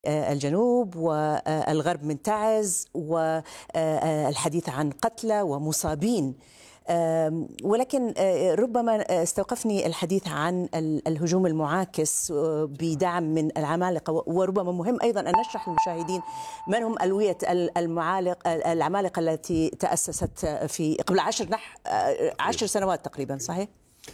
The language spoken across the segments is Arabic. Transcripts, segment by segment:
الجنوب والغرب من تعز، والحديث عن قتلى ومصابين. ولكن ربما استوقفني الحديث عن الهجوم المعاكس بدعم من العمالقة، وربما مهم أيضا أن نشرح للمشاهدين من هم ألوية العمالقة التي تأسست في قبل 10 سنوات تقريبا، صحيح؟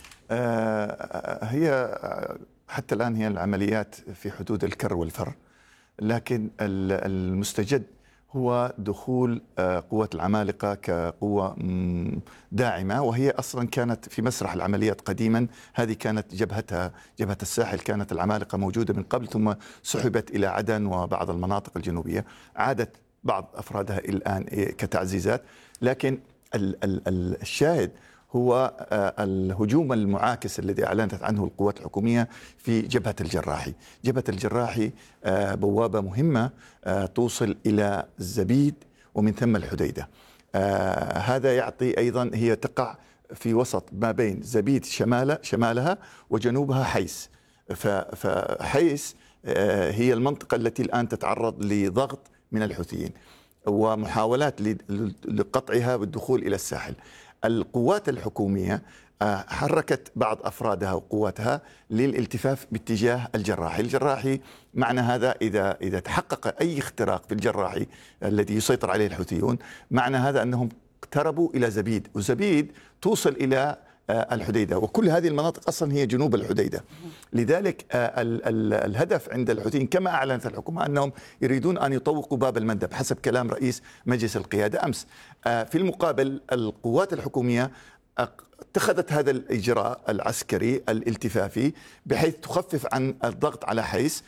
هي حتى الآن هي العمليات في حدود الكر والفر، لكن المستجد هو دخول قوات العمالقة كقوة داعمة، وهي أصلا كانت في مسرح العمليات قديما. هذه كانت جبهة الساحل، كانت العمالقة موجودة من قبل، ثم سحبت إلى عدن وبعض المناطق الجنوبية، عادت بعض أفرادها الآن كتعزيزات. لكن الشاهد هو الهجوم المعاكس الذي أعلنت عنه القوات الحكومية في جبهة الجراحي. جبهة الجراحي بوابة مهمة توصل إلى الزبيد ومن ثم الحديدة. هذا يعطي أيضا، هي تقع في وسط ما بين زبيد شمالها وجنوبها حيس. فحيس هي المنطقة التي الآن تتعرض لضغط من الحوثيين ومحاولات لقطعها والدخول إلى الساحل. القوات الحكومية حركت بعض أفرادها وقواتها للالتفاف باتجاه الجراحي. الجراحي معنى هذا إذا تحقق أي اختراق في الجراحي الذي يسيطر عليه الحوثيون، معنى هذا أنهم اقتربوا إلى زبيد، وزبيد توصل إلى الحديدة، وكل هذه المناطق أصلا هي جنوب الحديدة. لذلك الهدف عند الحوثيين كما أعلنت الحكومة أنهم يريدون أن يطوقوا باب المندب حسب كلام رئيس مجلس القيادة أمس. في المقابل القوات الحكومية اتخذت هذا الإجراء العسكري الالتفافي بحيث تخفف عن الضغط على حيس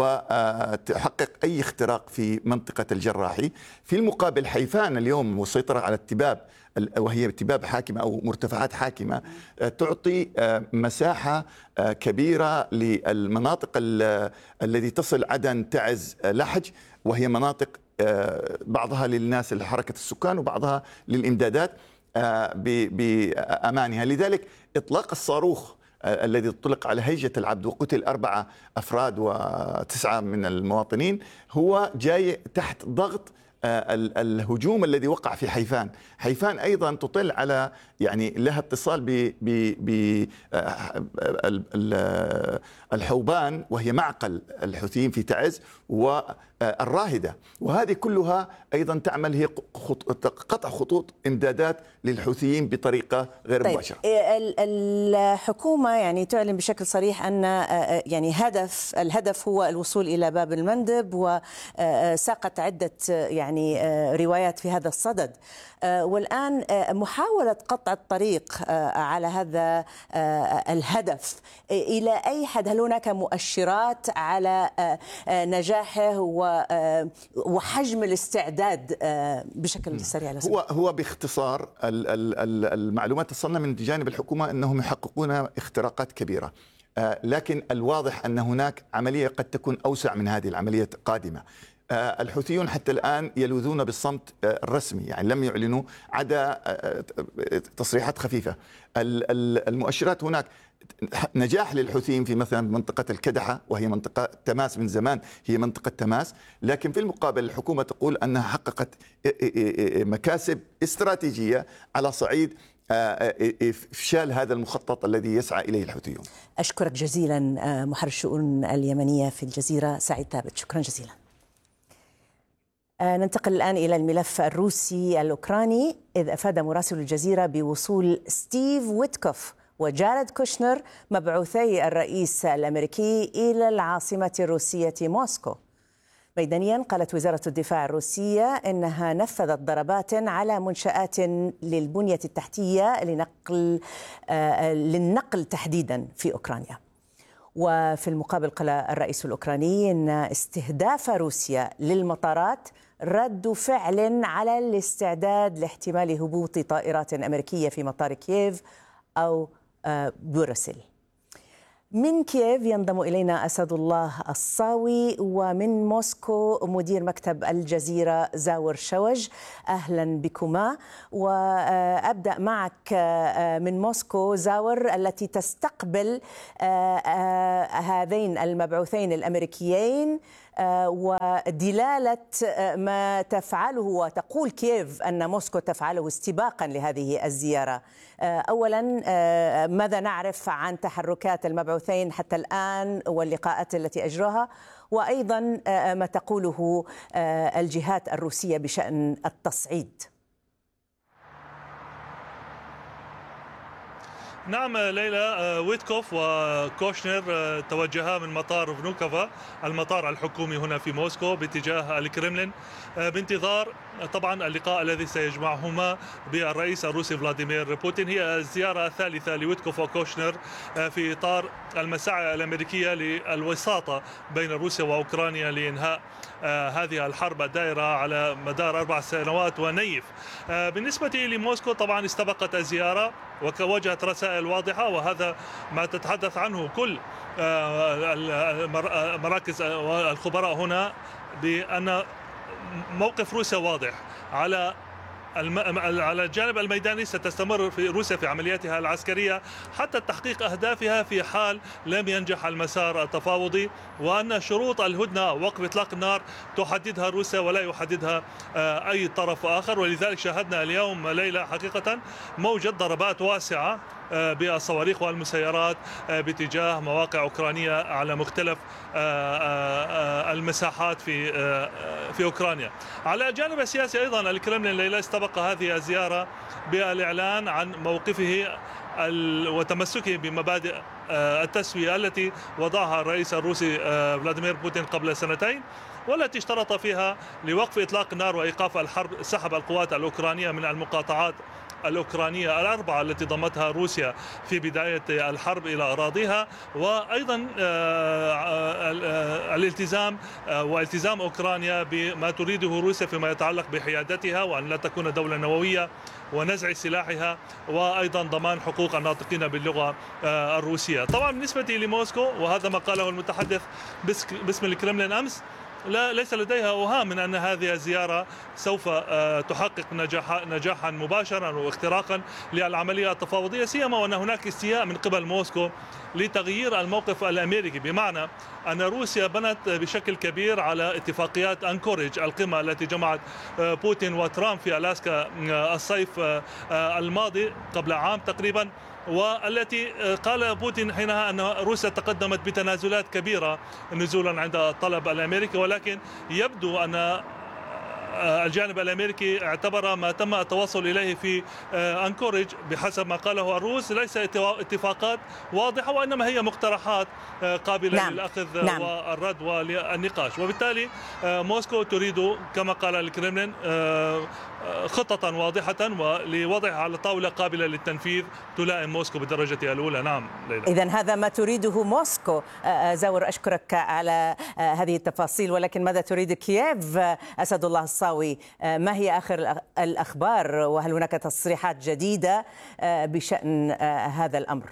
وتحقق أي اختراق في منطقة الجراحي. في المقابل حيفان اليوم والسيطرة على التباب، وهي اتباب حاكمة أو مرتفعات حاكمة، تعطي مساحة كبيرة للمناطق التي تصل عدن تعز لحج، وهي مناطق بعضها للناس لحركة السكان وبعضها للإمدادات بأمانها. لذلك إطلاق الصاروخ الذي اطلق على هيجة العبد وقتل 4 أفراد و9 من المواطنين هو جاي تحت ضغط الهجوم الذي وقع في حيفان. حيفان أيضا تطل على، يعني لها اتصال بالحوبان وهي معقل الحوثيين في تعز والراهدة، وهذه كلها أيضا تعمل هي قطع خطوط إمدادات للحوثيين بطريقة غير مباشرة. الحكومة يعني تعلن بشكل صريح أن يعني الهدف هو الوصول إلى باب المندب، وساقت عدة يعني روايات في هذا الصدد. والآن محاولة قطع الطريق على هذا الهدف إلى أي حد؟ هل هناك مؤشرات على نجاحه وحجم الاستعداد بشكل سريع؟ هو باختصار المعلومات تصلنا من جانب الحكومة أنهم يحققون اختراقات كبيرة، لكن الواضح أن هناك عملية قد تكون أوسع من هذه العملية قادمة. الحوثيون حتى الآن يلوذون بالصمت الرسمي، يعني لم يعلنوا عدا تصريحات خفيفة. المؤشرات هناك نجاح للحوثيين في مثلا منطقة الكدحة، وهي منطقة تماس من زمان، هي منطقة تماس، لكن في المقابل الحكومة تقول أنها حققت مكاسب استراتيجية على صعيد إفشال هذا المخطط الذي يسعى إليه الحوثيون. أشكرك جزيلا محرر الشؤون اليمنية في الجزيرة سعيد ثابت، شكرا جزيلا. ننتقل الآن إلى الملف الروسي الأوكراني، إذ أفاد مراسل الجزيرة بوصول ستيف ويتكوف وجارد كوشنر مبعوثي الرئيس الأمريكي إلى العاصمة الروسية موسكو. ميدانيا قالت وزارة الدفاع الروسية إنها نفذت ضربات على منشآت للبنية التحتية للنقل تحديدا في أوكرانيا. وفي المقابل قال الرئيس الأوكراني إن استهداف روسيا للمطارات رد فعل على الاستعداد لاحتمال هبوط طائرات أمريكية في مطار كييف أو بورسل. من كييف ينضم إلينا أسد الله الصاوي، ومن موسكو مدير مكتب الجزيرة زاور شوج. أهلا بكما، وأبدأ معك من موسكو زاور التي تستقبل هذين المبعوثين الأمريكيين ودلالة ما تفعله وتقول كييف أن موسكو تفعله استباقا لهذه الزيارة. أولا، ماذا نعرف عن تحركات المبعوثين حتى الآن واللقاءات التي أجروها، وأيضا ما تقوله الجهات الروسية بشأن التصعيد؟ نعم ليلى، ويتكوف وكوشنر توجها من مطار فنوكوفا المطار الحكومي هنا في موسكو باتجاه الكرملين بانتظار طبعا اللقاء الذي سيجمعهما بالرئيس الروسي فلاديمير بوتين. هي الزيارة الثالثة لويتكوف وكوشنر في إطار المساعي الأمريكية للوساطة بين روسيا وأوكرانيا لإنهاء هذه الحرب الدائرة على مدار 4 سنوات ونيف. بالنسبة لموسكو طبعا استبقت الزيارة ووجهت رسائل واضحة، وهذا ما تتحدث عنه كل مراكز الخبراء هنا، بأن موقف روسيا واضح على الجانب الميداني. ستستمر في روسيا في عملياتها العسكرية حتى تحقيق أهدافها في حال لم ينجح المسار التفاوضي، وأن شروط الهدنة ووقف إطلاق النار تحددها روسيا ولا يحددها أي طرف آخر. ولذلك شاهدنا اليوم ليلة حقيقة موجة ضربات واسعة بالصواريخ والمسيرات باتجاه مواقع أوكرانية على مختلف المساحات في أوكرانيا. على الجانب السياسي أيضا الكرملين ليلة استبق هذه الزيارة بالإعلان عن موقفه وتمسكه بمبادئ التسوية التي وضعها الرئيس الروسي فلاديمير بوتين قبل 2 سنين، والتي اشترط فيها لوقف إطلاق النار وإيقاف الحرب، سحب القوات الأوكرانية من المقاطعات الأوكرانية ال4 التي ضمتها روسيا في بداية الحرب إلى أراضيها، وأيضا الالتزام والتزام أوكرانيا بما تريده روسيا فيما يتعلق بحيادتها وأن لا تكون دولة نووية ونزع سلاحها، وأيضا ضمان حقوق الناطقين باللغة الروسية. طبعا بالنسبة لموسكو، وهذا ما قاله المتحدث باسم الكرملين أمس، ليس لديها أوهام من أن هذه الزيارة سوف تحقق نجاحا مباشرا واختراقا للعملية التفاوضية، سيما وأن هناك استياء من قبل موسكو لتغيير الموقف الأمريكي، بمعنى أن روسيا بنت بشكل كبير على اتفاقيات أنكوريج، القمة التي جمعت بوتين وترامب في ألاسكا الصيف الماضي قبل عام تقريبا، والتي قال بوتين حينها أن روسيا تقدمت بتنازلات كبيرة نزولا عند الطلب الأمريكي، ولكن يبدو أن الجانب الأمريكي اعتبر ما تم التوصل إليه في أنكوريج بحسب ما قاله الروس ليس اتفاقات واضحة، وإنما هي مقترحات قابلة للأخذ والرد والنقاش. وبالتالي موسكو تريد كما قال الكرملين خطة واضحة ولوضعها على طاولة قابلة للتنفيذ تلائم موسكو بالدرجة الأولى. نعم ليلى. إذن هذا ما تريده موسكو. زاور، أشكرك على هذه التفاصيل، ولكن ماذا تريد كييف؟ أسد الله الصاوي، ما هي آخر الأخبار، وهل هناك تصريحات جديدة بشأن هذا الأمر؟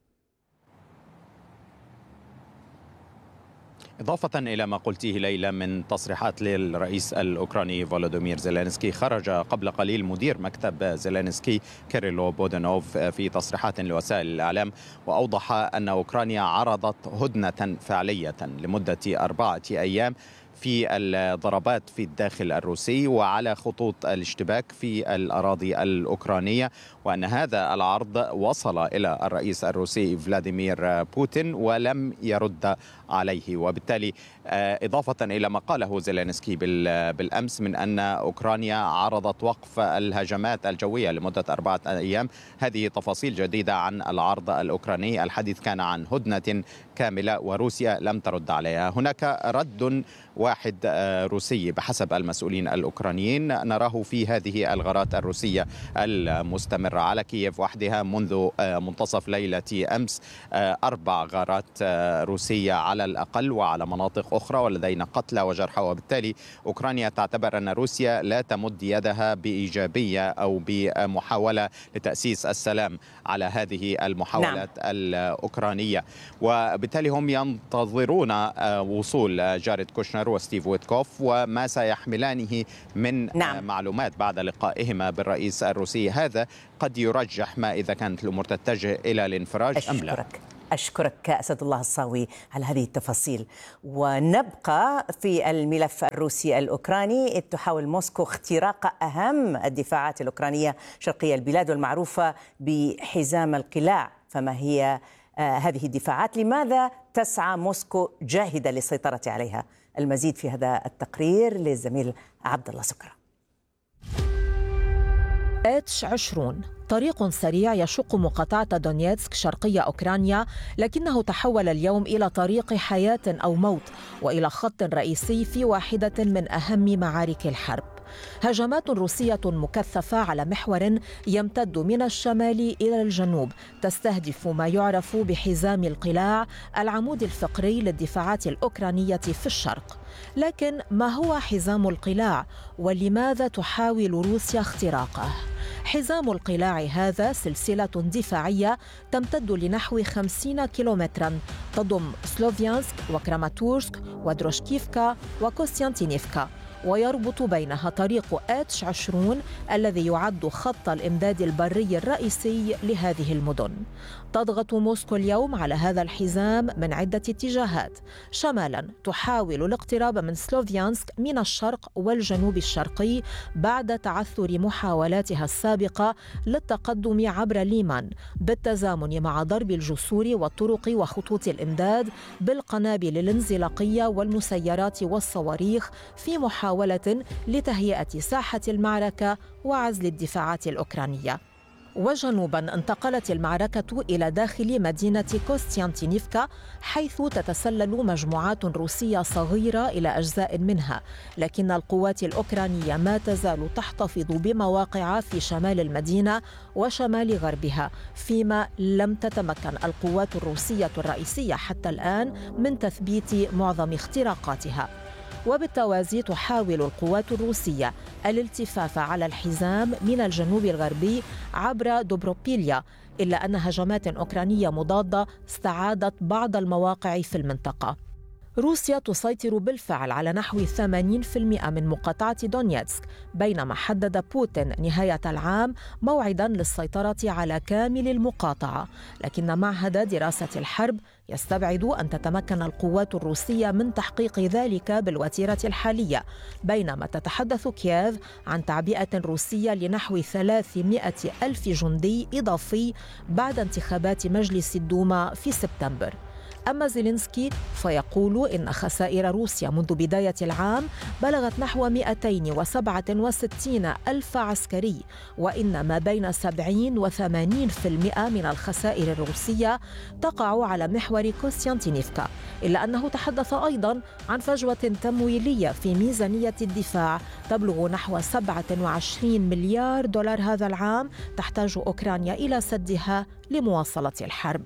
إضافة إلى ما قلته ليلى من تصريحات للرئيس الأوكراني فولودومير زيلينسكي، خرج قبل قليل مدير مكتب زيلينسكي كيريلو بودانوف في تصريحات لوسائل الإعلام، وأوضح أن أوكرانيا عرضت هدنة فعلية لمدة 4 أيام في الضربات في الداخل الروسي وعلى خطوط الاشتباك في الأراضي الأوكرانية، وأن هذا العرض وصل إلى الرئيس الروسي فلاديمير بوتين ولم يرد عليه. وبالتالي إضافة إلى ما قاله زيلينسكي بالأمس من أن أوكرانيا عرضت وقف الهجمات الجوية لمدة 4 أيام، هذه تفاصيل جديدة عن العرض الأوكراني. الحديث كان عن هدنة كاملة وروسيا لم ترد عليها. هناك رد واحد روسي بحسب المسؤولين الأوكرانيين نراه في هذه الغارات الروسية المستمرة على كييف وحدها منذ منتصف ليلة أمس. 4 غارات روسية على الأقل وعلى مناطق أخرى، ولدينا قتلى وجرحى. وبالتالي أوكرانيا تعتبر أن روسيا لا تمد يدها بإيجابية أو بمحاولة لتأسيس السلام على هذه المحاولات الأوكرانية، وبالتالي هم ينتظرون وصول جاريد كوشنر وستيف ويتكوف وما سيحملانه من معلومات بعد لقائهما بالرئيس الروسي. هذا قد يرجح ما إذا كانت الأمور تتجه إلى الانفراج أم لا. أشكرك أسد الله الصاوي على هذه التفاصيل. ونبقى في الملف الروسي الأوكراني، إذ تحاول موسكو اختراق أهم الدفاعات الأوكرانية شرقية البلاد والمعروفة بحزام القلاع. فما هي هذه الدفاعات؟ لماذا تسعى موسكو جاهدة للسيطرة عليها؟ المزيد في هذا التقرير للزميل عبد الله سكرة. H20 طريق سريع يشق مقاطعة دونيتسك شرقية أوكرانيا، لكنه تحول اليوم إلى طريق حياة أو موت وإلى خط رئيسي في واحدة من أهم معارك الحرب. هجمات روسية مكثفة على محور يمتد من الشمال إلى الجنوب تستهدف ما يعرف بحزام القلاع، العمود الفقري للدفاعات الأوكرانية في الشرق. لكن ما هو حزام القلاع ولماذا تحاول روسيا اختراقه؟ حزام القلاع هذا سلسلة دفاعية تمتد لنحو 50 كيلومتراً، تضم سلوفيانسك وكراماتورسك ودروشكيفكا وكوستيانتينيفكا، ويربط بينها طريق H20 الذي يعد خط الإمداد البري الرئيسي لهذه المدن. تضغط موسكو اليوم على هذا الحزام من عدة اتجاهات. شمالاً تحاول الاقتراب من سلوفيانسك من الشرق والجنوب الشرقي بعد تعثر محاولاتها السابقة للتقدم عبر ليمان، بالتزامن مع ضرب الجسور والطرق وخطوط الإمداد بالقنابل الانزلاقية والمسيرات والصواريخ في محاولة لتهيئة ساحة المعركة وعزل الدفاعات الأوكرانية. وجنوباً انتقلت المعركة إلى داخل مدينة كوستيانتينيفكا، حيث تتسلل مجموعات روسية صغيرة إلى أجزاء منها، لكن القوات الأوكرانية ما تزال تحتفظ بمواقع في شمال المدينة وشمال غربها، فيما لم تتمكن القوات الروسية الرئيسية حتى الآن من تثبيت معظم اختراقاتها. وبالتوازي تحاول القوات الروسية الالتفاف على الحزام من الجنوب الغربي عبر دوبروبيليا، إلا أن هجمات أوكرانية مضادة استعادت بعض المواقع في المنطقة. روسيا تسيطر بالفعل على نحو 80% من مقاطعة دونيتسك، بينما حدد بوتين نهاية العام موعداً للسيطرة على كامل المقاطعة، لكن معهد دراسة الحرب يستبعد أن تتمكن القوات الروسية من تحقيق ذلك بالوتيرة الحالية، بينما تتحدث كييف عن تعبئة روسية لنحو 300 ألف جندي إضافي بعد انتخابات مجلس الدوما في سبتمبر. أما زيلينسكي فيقول إن خسائر روسيا منذ بداية العام بلغت نحو 267 ألف عسكري، وإن ما بين 70 و80% من الخسائر الروسية تقع على محور كوستيانتينيفكا، إلا أنه تحدث أيضاً عن فجوة تمويلية في ميزانية الدفاع تبلغ نحو 27 مليار دولار هذا العام تحتاج أوكرانيا إلى سدها لمواصلة الحرب.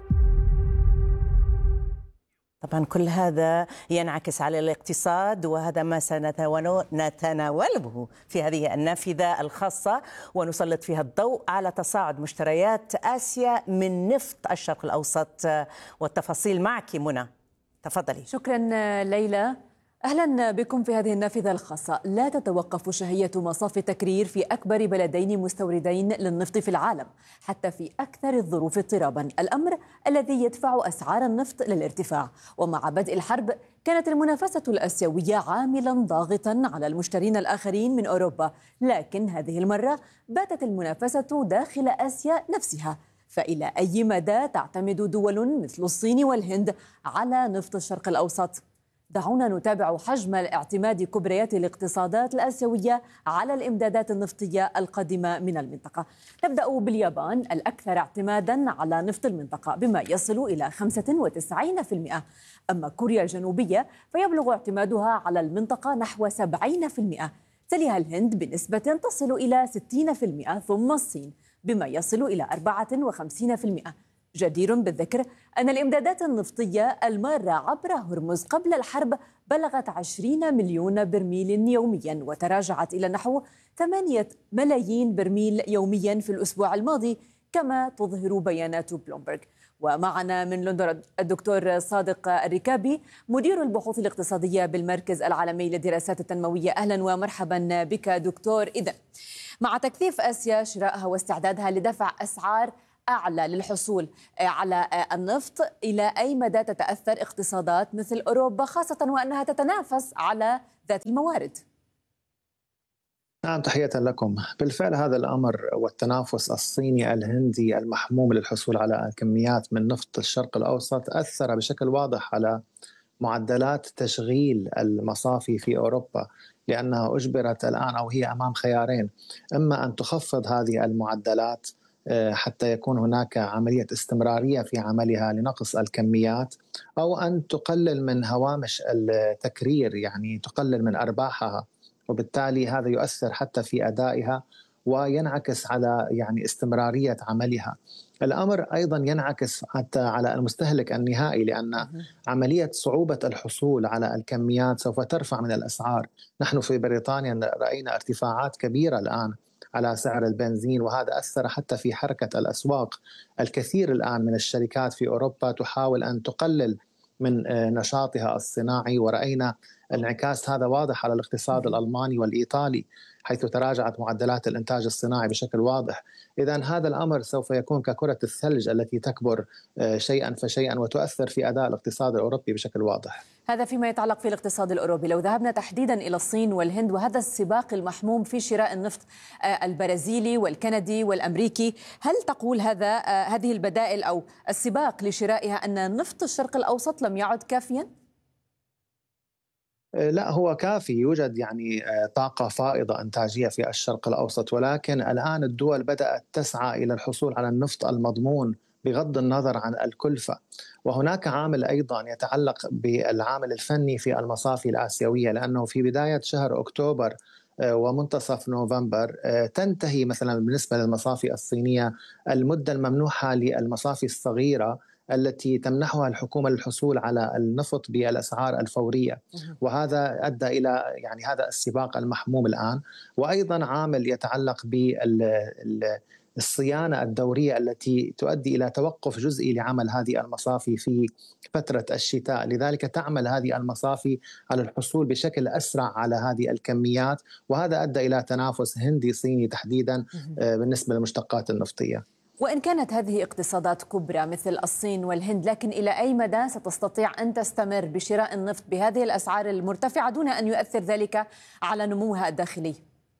طبعا كل هذا ينعكس على الاقتصاد، وهذا ما سنتناوله في هذه النافذة الخاصة، ونسلط فيها الضوء على تصاعد مشتريات آسيا من نفط الشرق الأوسط. والتفاصيل معك منى، تفضلي. شكرا ليلى. أهلا بكم في هذه النافذة الخاصة. لا تتوقف شهية مصاف تكرير في أكبر بلدين مستوردين للنفط في العالم حتى في أكثر الظروف اضطرابا، الأمر الذي يدفع أسعار النفط للارتفاع. ومع بدء الحرب كانت المنافسة الآسيوية عاملا ضاغطا على المشترين الآخرين من أوروبا، لكن هذه المرة باتت المنافسة داخل آسيا نفسها. فإلى أي مدى تعتمد دول مثل الصين والهند على نفط الشرق الأوسط؟ دعونا نتابع حجم اعتماد كبريات الاقتصادات الآسيوية على الإمدادات النفطية القادمة من المنطقة. نبدأ باليابان الأكثر اعتمادا على نفط المنطقة بما يصل إلى 95%. أما كوريا الجنوبية فيبلغ اعتمادها على المنطقة نحو 70%. تليها الهند بنسبة تصل إلى 60%، ثم الصين بما يصل إلى 54%. جدير بالذكر أن الإمدادات النفطية المارة عبر هرمز قبل الحرب بلغت 20 مليون برميل يوميا، وتراجعت إلى نحو 8 ملايين برميل يوميا في الأسبوع الماضي كما تظهر بيانات بلومبرغ. ومعنا من لندن الدكتور صادق الركابي مدير البحوث الاقتصادية بالمركز العالمي للدراسات التنموية. أهلا ومرحبا بك دكتور. إذن مع تكثيف آسيا شرائها واستعدادها لدفع أسعار أعلى للحصول على النفط، إلى أي مدى تتأثر اقتصادات مثل أوروبا، خاصة وأنها تتنافس على ذات الموارد؟ نعم، تحية لكم. بالفعل هذا الأمر والتنافس الصيني الهندي المحموم للحصول على كميات من نفط الشرق الأوسط أثر بشكل واضح على معدلات تشغيل المصافي في أوروبا، لأنها أجبرت الآن أو هي أمام خيارين: إما أن تخفض هذه المعدلات حتى يكون هناك عملية استمرارية في عملها لنقص الكميات، أو أن تقلل من هوامش التكرير، يعني تقلل من أرباحها، وبالتالي هذا يؤثر حتى في أدائها وينعكس على يعني استمرارية عملها. الأمر أيضا ينعكس حتى على المستهلك النهائي، لأن عملية صعوبة الحصول على الكميات سوف ترفع من الأسعار. نحن في بريطانيا رأينا ارتفاعات كبيرة الآن على سعر البنزين، وهذا أثر حتى في حركة الأسواق. الكثير الآن من الشركات في أوروبا تحاول أن تقلل من نشاطها الصناعي، ورأينا انعكاس هذا واضح على الاقتصاد الألماني والإيطالي، حيث تراجعت معدلات الإنتاج الصناعي بشكل واضح. إذن هذا الأمر سوف يكون ككرة الثلج التي تكبر شيئا فشيئا وتؤثر في أداء الاقتصاد الأوروبي بشكل واضح. هذا فيما يتعلق في الاقتصاد الأوروبي. لو ذهبنا تحديدا إلى الصين والهند وهذا السباق المحموم في شراء النفط البرازيلي والكندي والأمريكي، هل تقول هذه البدائل أو السباق لشرائها أن نفط الشرق الأوسط لم يعد كافيا؟ لا، هو كافي. يوجد يعني طاقة فائضة إنتاجية في الشرق الأوسط، ولكن الآن الدول بدأت تسعى إلى الحصول على النفط المضمون بغض النظر عن الكلفة. وهناك عامل أيضا يتعلق بالعامل الفني في المصافي الآسيوية، لأنه في بداية شهر أكتوبر ومنتصف نوفمبر تنتهي مثلا بالنسبة للمصافي الصينية المدة الممنوحة للمصافي الصغيرة التي تمنحها الحكومة للحصول على النفط بالأسعار الفورية، وهذا أدى إلى يعني هذا السباق المحموم الآن. وأيضا عامل يتعلق بالصيانة الدورية التي تؤدي إلى توقف جزئي لعمل هذه المصافي في فترة الشتاء، لذلك تعمل هذه المصافي على الحصول بشكل أسرع على هذه الكميات، وهذا أدى إلى تنافس هندي صيني تحديدا بالنسبة للمشتقات النفطية. وإن كانت هذه اقتصادات كبرى مثل الصين والهند، لكن إلى أي مدى ستستطيع أن تستمر بشراء النفط بهذه الأسعار المرتفعة دون أن يؤثر ذلك على نموها الداخلي؟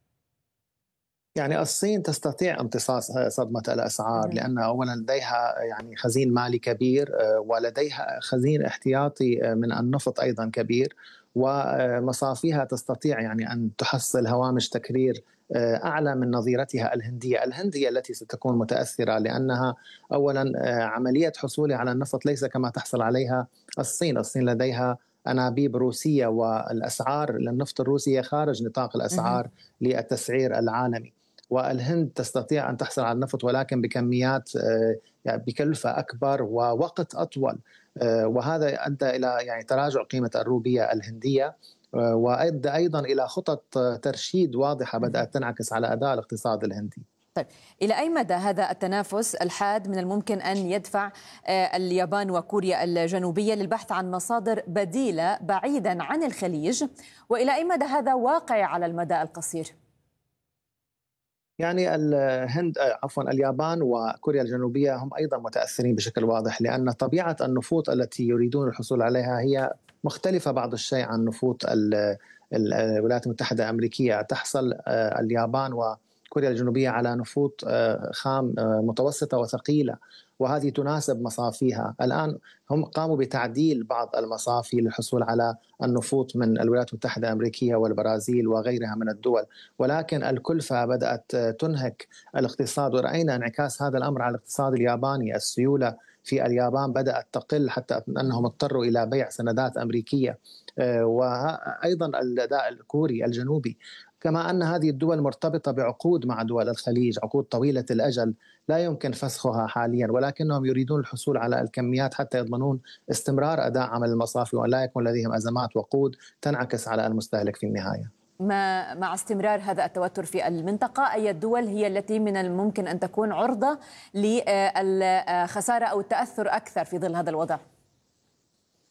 يعني الصين تستطيع امتصاص صدمة الأسعار، لأن أولا لديها يعني خزين مالي كبير، ولديها خزين احتياطي من النفط أيضا كبير، ومصافيها تستطيع يعني أن تحصل هوامش تكرير أعلى من نظيرتها الهندية. الهندية التي ستكون متأثرة، لأنها أولا عملية حصولها على النفط ليس كما تحصل عليها الصين. الصين لديها أنابيب روسية، والأسعار للنفط الروسي خارج نطاق الأسعار للتسعير العالمي. والهند تستطيع أن تحصل على النفط ولكن بكميات بكلفة أكبر ووقت أطول، وهذا أدى إلى يعني تراجع قيمة الروبية الهندية، وأدى أيضا إلى خطط ترشيد واضحة بدأت تنعكس على أداء الاقتصاد الهندي. طيب، إلى أي مدى هذا التنافس الحاد من الممكن أن يدفع اليابان وكوريا الجنوبية للبحث عن مصادر بديلة بعيدا عن الخليج، وإلى أي مدى هذا واقع على المدى القصير؟ يعني اليابان وكوريا الجنوبية هم أيضا متأثرين بشكل واضح، لأن طبيعة النفوط التي يريدون الحصول عليها هي مختلفة بعض الشيء عن نفوط الولايات المتحدة الأمريكية. تحصل اليابان وكوريا الجنوبية على نفوط خام متوسطة وثقيلة، وهذه تناسب مصافيها. الآن هم قاموا بتعديل بعض المصافي للحصول على النفوط من الولايات المتحدة الأمريكية والبرازيل وغيرها من الدول، ولكن الكلفة بدأت تنهك الاقتصاد، ورأينا انعكاس هذا الأمر على الاقتصاد الياباني. السيولة في اليابان بدأت تقل حتى أنهم اضطروا إلى بيع سندات أمريكية، وأيضا الأداء الكوري الجنوبي، كما أن هذه الدول مرتبطة بعقود مع دول الخليج، عقود طويلة الأجل لا يمكن فسخها حاليا، ولكنهم يريدون الحصول على الكميات حتى يضمنون استمرار أداء عمل المصافي ولا يكون لديهم أزمات وقود تنعكس على المستهلك في النهاية. مع استمرار هذا التوتر في المنطقة، أي الدول هي التي من الممكن أن تكون عرضة للخسارة أو التأثر أكثر في ظل هذا الوضع؟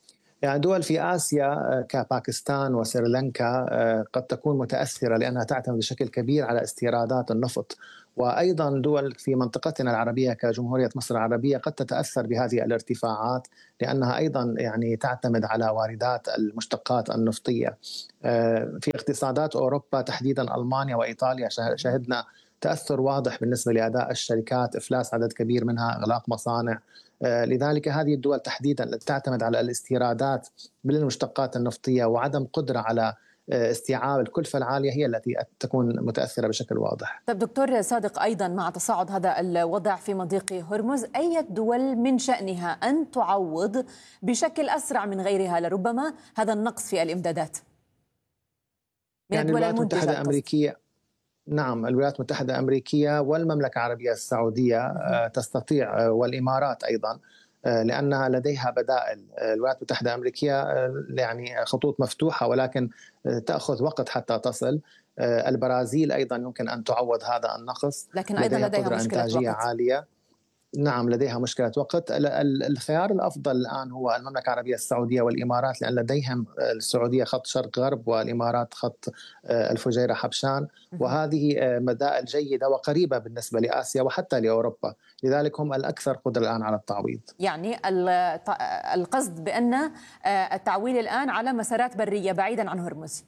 يعني دول في آسيا كباكستان وسريلانكا قد تكون متأثرة لأنها تعتمد بشكل كبير على استيرادات النفط، وأيضا دول في منطقتنا العربية كجمهورية مصر العربية قد تتأثر بهذه الارتفاعات لأنها أيضا يعني تعتمد على واردات المشتقات النفطية. في اقتصادات أوروبا تحديدا ألمانيا وإيطاليا شهدنا تأثر واضح بالنسبة لأداء الشركات، إفلاس عدد كبير منها، إغلاق مصانع. لذلك هذه الدول تحديدا تعتمد على الاستيرادات بالمشتقات النفطية وعدم قدرة على استيعاب الكلفة العالية هي التي تكون متأثرة بشكل واضح. طيب دكتور صادق، أيضا مع تصاعد هذا الوضع في مضيق هرمز، أي دول من شأنها أن تعوض بشكل أسرع من غيرها لربما هذا النقص في الإمدادات من يعني الدول الولايات المتحدة الأمريكية؟ نعم، الولايات المتحدة الأمريكية والمملكة العربية السعودية تستطيع، والإمارات أيضا، لأنها لديها بدائل. الولايات المتحدة الأمريكية يعني خطوط مفتوحة ولكن تأخذ وقت حتى تصل. البرازيل أيضا يمكن أن تعوض هذا النقص، لكن أيضا لديها قدرة مشكلة إنتاجية وقت عالية. نعم، لديها مشكلة وقت. الخيار الأفضل الآن هو المملكة العربية السعودية والإمارات، لأن لديهم السعودية خط شرق غرب والإمارات خط الفجيرة حبشان، وهذه بدائل جيدة وقريبة بالنسبة لآسيا وحتى لأوروبا، لذلك هم الأكثر قدرة الآن على التعويض. يعني القصد بأن التعويل الآن على مسارات برية بعيدا عن هرمز،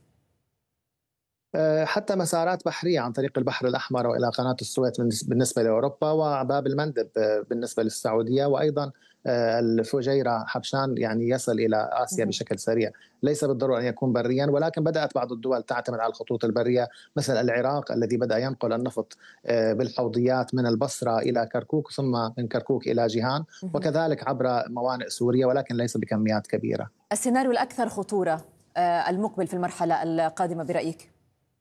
حتى مسارات بحرية عن طريق البحر الأحمر وإلى قناة السويس بالنسبة لأوروبا، وباب المندب بالنسبة للسعودية، وأيضا الفجيرة حبشان يعني يصل إلى آسيا بشكل سريع. ليس بالضرورة أن يكون بريا، ولكن بدأت بعض الدول تعتمد على الخطوط البرية، مثل العراق الذي بدأ ينقل النفط بالحوضيات من البصرة إلى كركوك ثم من كركوك إلى جيهان، وكذلك عبر موانئ سوريا، ولكن ليس بكميات كبيرة. السيناريو الأكثر خطورة المقبل في المرحلة القادمة برأيك؟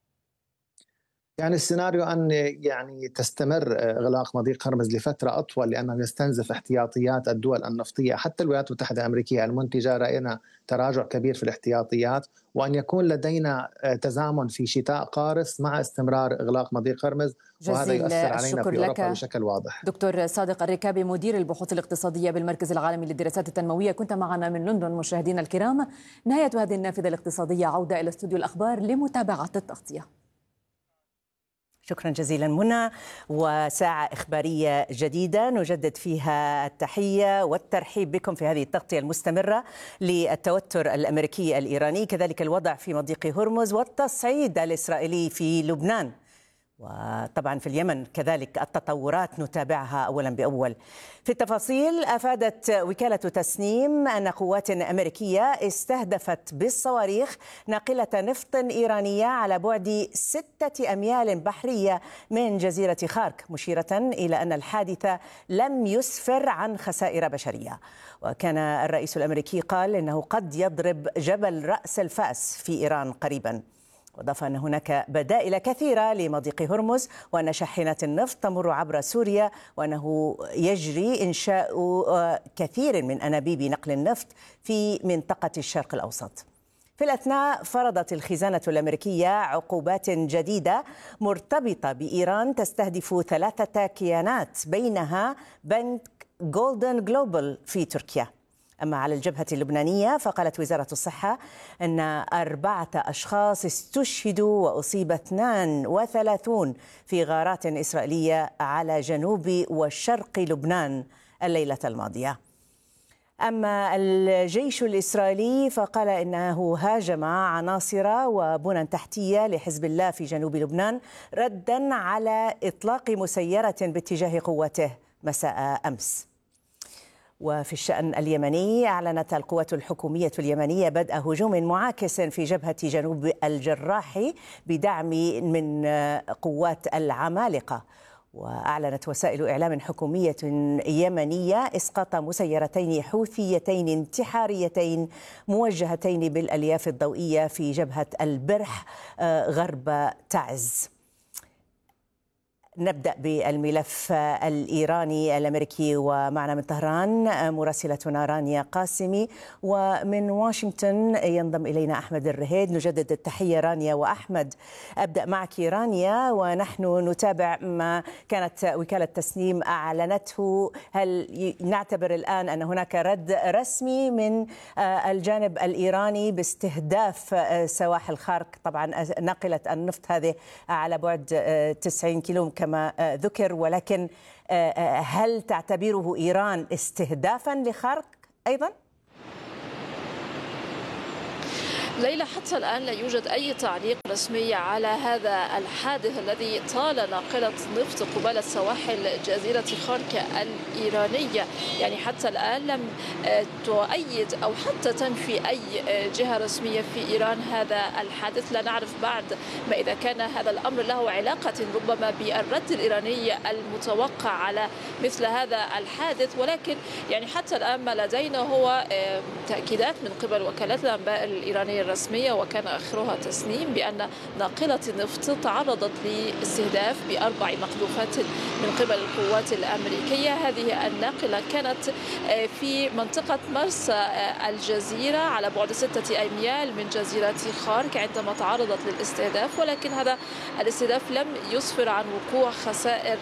يعني السيناريو أن يعني تستمر إغلاق مضيق هرمز لفترة أطول، لأنه يستنزف احتياطيات الدول النفطية. حتى الولايات المتحدة الأمريكية المنتجة رأينا تراجع كبير في الاحتياطيات، وأن يكون لدينا تزامن في شتاء قارس مع استمرار إغلاق مضيق هرمز، وهذا يؤثر علينا في أوروبا بشكل واضح. دكتور صادق الركابي، مدير البحوث الاقتصادية بالمركز العالمي للدراسات التنموية، كنت معنا من لندن. مشاهدينا الكرام، نهاية هذه النافذة الاقتصادية، عودة إلى استوديو الأخبار لمتابعة التغطية. شكرا جزيلا منى، وساعة إخبارية جديدة نجدد فيها التحية والترحيب بكم في هذه التغطية المستمرة للتوتر الأمريكي الإيراني، كذلك الوضع في مضيق هرمز والتصعيد الإسرائيلي في لبنان، وطبعا في اليمن كذلك التطورات نتابعها أولا بأول. في التفاصيل، أفادت وكالة تسنيم أن قوات أمريكية استهدفت بالصواريخ ناقلة نفط إيرانية على بعد 6 أميال بحرية من جزيرة خارك، مشيرة إلى أن الحادث لم يسفر عن خسائر بشرية. وكان الرئيس الأمريكي قال إنه قد يضرب جبل رأس الفأس في إيران قريبا. وأضاف أن هناك بدائل كثيرة لمضيق هرمز، وأن شاحنات النفط تمر عبر سوريا، وأنه يجري إنشاء كثير من أنابيب نقل النفط في منطقة الشرق الأوسط. في الأثناء، فرضت الخزانة الأمريكية عقوبات جديدة مرتبطة بإيران تستهدف 3 كيانات، بينها بنك جولدن جلوبال في تركيا. أما على الجبهة اللبنانية، فقالت وزارة الصحة أن 4 أشخاص استشهدوا وأصيب 32 في غارات إسرائيلية على جنوب وشرق لبنان الليلة الماضية. أما الجيش الإسرائيلي فقال إنه هاجم عناصر وبنى تحتية لحزب الله في جنوب لبنان، ردا على إطلاق مسيرة باتجاه قوته مساء أمس. وفي الشأن اليمني، أعلنت القوات الحكومية اليمنية بدء هجوم معاكس في جبهة جنوب الجراح بدعم من قوات العمالقة. وأعلنت وسائل إعلام حكومية يمنية إسقاط مسيرتين حوثيتين انتحاريتين موجهتين بالألياف الضوئية في جبهة البرح غرب تعز. نبدأ بالملف الإيراني الأمريكي، ومعنا من طهران مراسلتنا رانيا قاسمي، ومن واشنطن ينضم إلينا أحمد الرهيد. نجدد التحية رانيا وأحمد. أبدأ معك رانيا، ونحن نتابع ما كانت وكالة تسنيم أعلنته. هل نعتبر الآن أن هناك رد رسمي من الجانب الإيراني باستهداف سواحل خارق، طبعا ناقلة النفط هذه على بعد 90 كيلو كما ذكر، ولكن هل تعتبره إيران استهدافا لخارق أيضا؟ ليلى، حتى الآن لا يوجد أي تعليق رسمي على هذا الحادث الذي طال ناقلة نفط قبالة سواحل جزيرة خارق الإيرانية. يعني حتى الآن لم تؤيد أو حتى تنفي أي جهة رسمية في إيران هذا الحادث. لا نعرف بعد ما إذا كان هذا الأمر له علاقة ربما بالرد الإيراني المتوقع على مثل هذا الحادث، ولكن يعني حتى الآن ما لدينا هو تأكيدات من قبل وكالات الأنباء الإيرانية الرسمية، وكان آخرها تسنيم، بأن ناقلة نفط تعرضت لاستهداف ب4 مقذوفات من قبل القوات الأمريكية. هذه الناقلة كانت في منطقة مرسى الجزيرة على بعد 6 أميال من جزيرة خارق عندما تعرضت للاستهداف، ولكن هذا الاستهداف لم يسفر عن وقوع خسائر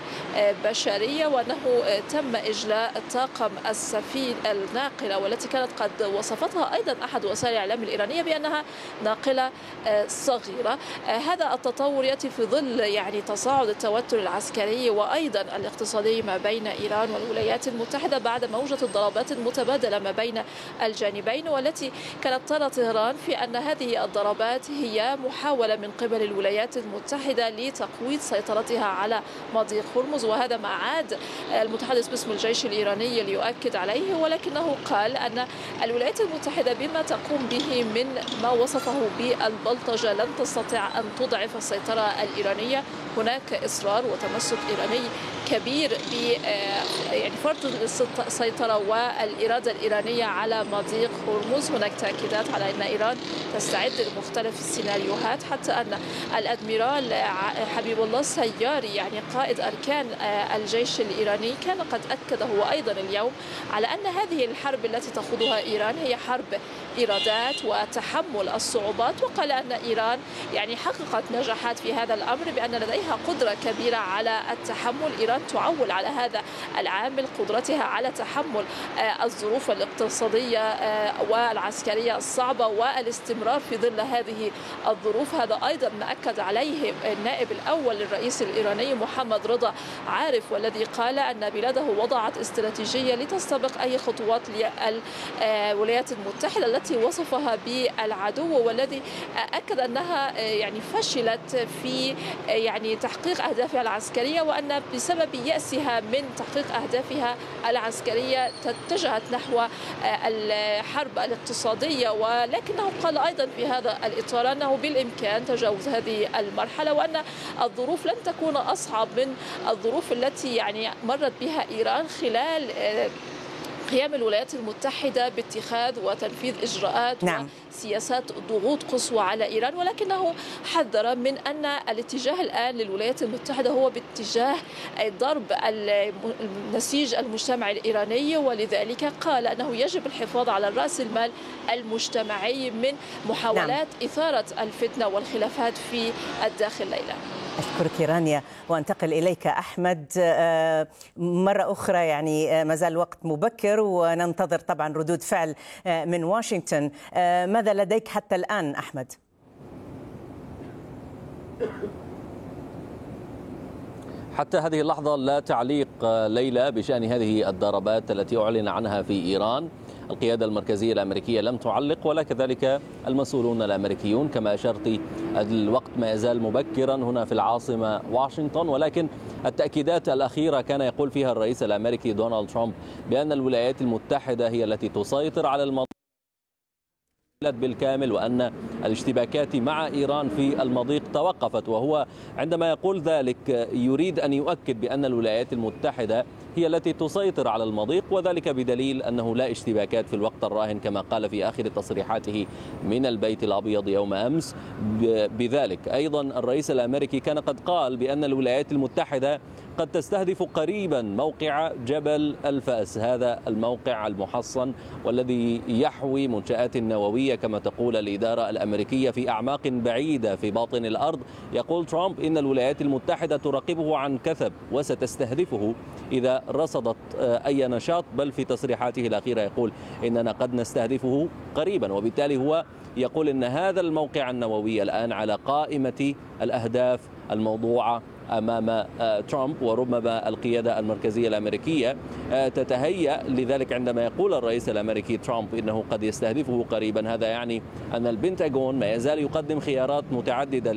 بشرية، وأنه تم إجلاء طاقم السفينة الناقلة، والتي كانت قد وصفتها أيضا أحد وسائل الإعلام الإيرانية بأنها ناقلة صغيرة. هذا التطور يأتي في ظل يعني تصاعد التوتر العسكري وأيضا الاقتصادي ما بين إيران والولايات المتحدة بعد موجة الضربات المتبادلة ما بين الجانبين، والتي كانت ترى طهران في أن هذه الضربات هي محاولة من قبل الولايات المتحدة لتقويض سيطرتها على مضيق هرمز. وهذا ما عاد المتحدث باسم الجيش الإيراني ليؤكد عليه، ولكنه قال أن الولايات المتحدة بما تقوم به من ما وصفه بالبلطجة لن تستطيع أن تضعف السيطرة الإيرانية. هناك إصرار وتمسك إيراني كبير ب يعني فرض السيطرة والإرادة الإيرانية على مضيق هرمز. هناك تأكيدات على أن إيران تستعد لمختلف السيناريوهات، حتى أن الأدميرال حبيب الله السياري يعني قائد أركان الجيش الإيراني كان قد أكد هو أيضا اليوم على أن هذه الحرب التي تخوضها إيران هي حرب إيرادات وتحمل الصعوبات، وقال أن إيران يعني حققت نجاحات في هذا الأمر بأن لديها قدرة كبيرة على التحمل. إيران تعول على هذا العامل قدرتها على تحمل الظروف الاقتصادية والعسكرية الصعبة والاستمرار في ظل هذه الظروف. هذا أيضا ما أكد عليه النائب الأول للرئيس الإيراني محمد رضا عارف، والذي قال أن بلاده وضعت استراتيجية لتستبق أي خطوات للولايات المتحدة التي وصفها بالعدو، والذي أكد أنها يعني فشلت في يعني تحقيق أهدافها العسكرية، وأن بسبب يأسها من تحقيق أهدافها العسكرية اتجهت نحو الحرب الاقتصادية. ولكنه قال أيضا في هذا الإطار أنه بالإمكان تجاوز هذه المرحلة، وأن الظروف لن تكون أصعب من الظروف التي يعني مرت بها إيران خلال قيام الولايات المتحدة باتخاذ وتنفيذ إجراءات وسياسات ضغوط قصوى على إيران. ولكنه حذر من أن الاتجاه الآن للولايات المتحدة هو باتجاه ضرب نسيج المجتمع الإيراني، ولذلك قال أنه يجب الحفاظ على رأس المال المجتمعي من محاولات إثارة الفتنة والخلافات في الداخل. ليلى، أشكرك رانيا، وأنتقل إليك أحمد مرة أخرى. يعني ما زال الوقت مبكر وننتظر طبعا ردود فعل من واشنطن. ماذا لديك حتى الآن أحمد؟ حتى هذه اللحظة لا تعليق ليلى بشأن هذه الضربات التي أعلن عنها في إيران. القيادة المركزية الأمريكية لم تعلق ولا كذلك المسؤولون الأمريكيون. كما أشرت الوقت ما يزال مبكرا هنا في العاصمة واشنطن، ولكن التأكيدات الأخيرة كان يقول فيها الرئيس الأمريكي دونالد ترامب بأن الولايات المتحدة هي التي تسيطر على المنطقة بالكامل، وأن الاشتباكات مع إيران في المضيق توقفت. وهو عندما يقول ذلك يريد أن يؤكد بأن الولايات المتحدة هي التي تسيطر على المضيق، وذلك بدليل أنه لا اشتباكات في الوقت الراهن كما قال في آخر تصريحاته من البيت الأبيض يوم أمس. بذلك أيضا الرئيس الأمريكي كان قد قال بأن الولايات المتحدة قد تستهدف قريبا موقع جبل الفأس، هذا الموقع المحصن والذي يحوي منشآت نووية كما تقول الإدارة الأمريكية في أعماق بعيدة في باطن الأرض. يقول ترامب إن الولايات المتحدة تراقبه عن كثب وستستهدفه إذا رصدت أي نشاط، بل في تصريحاته الأخيرة يقول إننا قد نستهدفه قريبا، وبالتالي هو يقول إن هذا الموقع النووي الآن على قائمة الأهداف الموضوعة أمام ترامب، وربما القيادة المركزية الأمريكية تتهيأ لذلك عندما يقول الرئيس الأمريكي ترامب إنه قد يستهدفه قريبا. هذا يعني أن البنتاغون ما يزال يقدم خيارات متعددة